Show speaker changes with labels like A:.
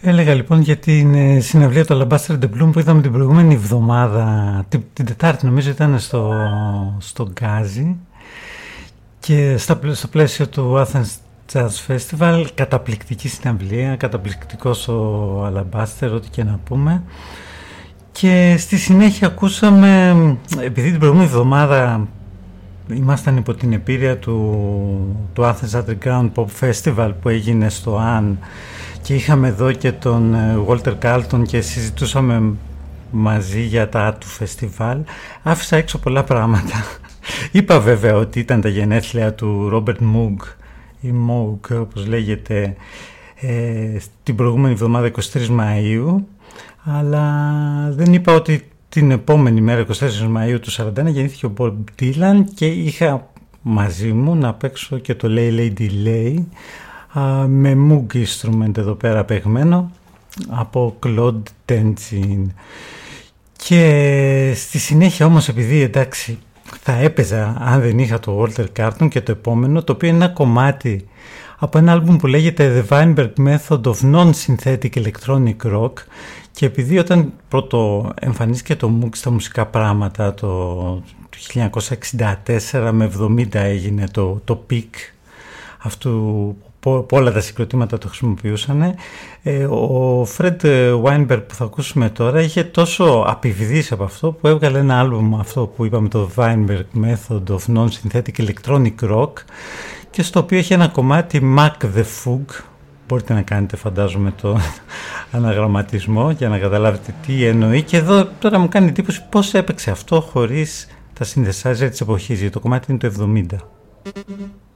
A: Έλεγα λοιπόν για την συναυλία του Alabaster The Bloom που είδαμε την προηγούμενη εβδομάδα, την Τετάρτη νομίζω ήταν στο Γκάζι και στο πλαίσιο του Athens Jazz Festival. Καταπληκτική συναυλία, καταπληκτικός ο Alabaster, ό,τι και να πούμε. Και στη συνέχεια ακούσαμε, επειδή την προηγούμενη εβδομάδα ήμασταν υπό την επίρρεια του Athens Underground Pop Festival που έγινε στο Αν και είχαμε εδώ και τον Walter Carlton και συζητούσαμε μαζί για τα art του φεστιβάλ, άφησα έξω πολλά πράγματα. Είπα βέβαια ότι ήταν τα γενέθλια του Robert Moog ή Moog όπως λέγεται, την προηγούμενη εβδομάδα 23 Μαΐου, αλλά δεν είπα ότι την επόμενη μέρα 24 Μαΐου του 1941 γεννήθηκε ο Bob Dylan και είχα μαζί μου να παίξω και το Lay Lady Lay με Moog instrument εδώ πέρα παιγμένο από Claude Tenzin. Και στη συνέχεια όμως, επειδή εντάξει θα έπαιζα αν δεν είχα το Walter Carlton και το επόμενο, το οποίο είναι ένα κομμάτι από ένα άλμπουμ που λέγεται The Weinberg Method of Non-Synthetic Electronic Rock, και επειδή όταν πρώτο εμφανίστηκε το Moog στα μουσικά πράγματα το 1964 με 70 έγινε το peak αυτού που όλα τα συγκροτήματα το χρησιμοποιούσαν. Ο Fred Weinberg που θα ακούσουμε τώρα είχε τόσο απειβδίσει από αυτό που έβγαλε ένα άλμπουμ, αυτό που είπαμε, το Weinberg Method of Non-Synthetic Electronic Rock, και στο οποίο έχει ένα κομμάτι Mac the Foog. Μπορείτε να κάνετε φαντάζομαι το αναγραμματισμό για να καταλάβετε τι εννοεί, και εδώ τώρα μου κάνει εντύπωση πώς έπαιξε αυτό χωρίς τα synthesizer της εποχής, γιατί το κομμάτι είναι το 70.